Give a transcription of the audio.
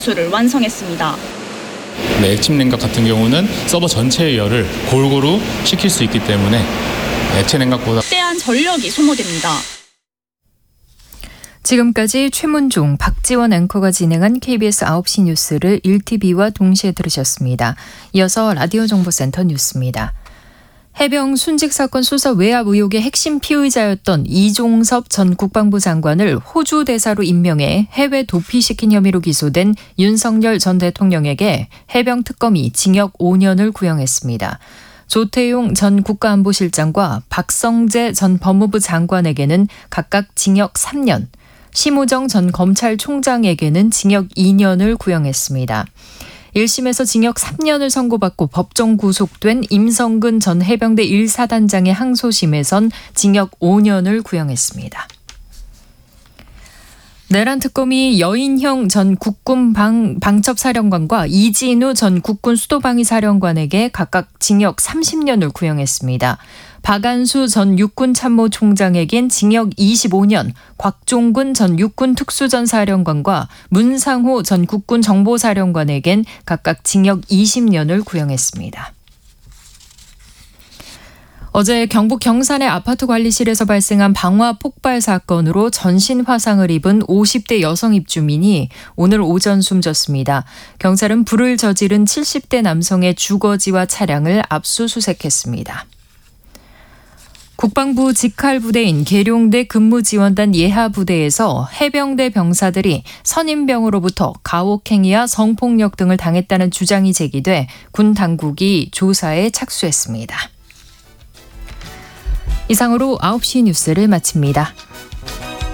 수를 완성했습니다. 네, 액침 냉각 같은 경우는 서버 전체의 열을 골고루 식힐 수 있기 때문에 액체 냉각보다 막대한 전력이 소모됩니다. 지금까지 최문종, 박지원 앵커가 진행한 KBS 9시 뉴스를 1TV와 동시에 들으셨습니다. 이어서 라디오 정보센터 뉴스입니다. 해병 순직 사건 수사 외압 의혹의 핵심 피의자였던 이종섭 전 국방부 장관을 호주 대사로 임명해 해외 도피시킨 혐의로 기소된 윤석열 전 대통령에게 해병 특검이 징역 5년을 구형했습니다. 조태용 전 국가안보실장과 박성재 전 법무부 장관에게는 각각 징역 3년, 심우정 전 검찰총장에게는 징역 2년을 구형했습니다. 1심에서 징역 3년을 선고받고 법정 구속된 임성근 전 해병대 1사단장의 항소심에선 징역 5년을 구형했습니다. 내란 특검이 여인형 전 국군 방첩사령관과 이진우 전 국군 수도방위사령관에게 각각 징역 30년을 구형했습니다. 박안수 전 육군참모총장에겐 징역 25년, 곽종근 전 육군특수전사령관과 문상호 전 국군정보사령관에겐 각각 징역 20년을 구형했습니다. 어제 경북 경산의 아파트 관리실에서 발생한 방화 폭발 사건으로 전신 화상을 입은 50대 여성 입주민이 오늘 오전 숨졌습니다. 경찰은 불을 저지른 70대 남성의 주거지와 차량을 압수수색했습니다. 국방부 직할부대인 계룡대 근무지원단 예하부대에서 해병대 병사들이 선임병으로부터 가혹행위와 성폭력 등을 당했다는 주장이 제기돼 군 당국이 조사에 착수했습니다. 이상으로 9시 뉴스를 마칩니다.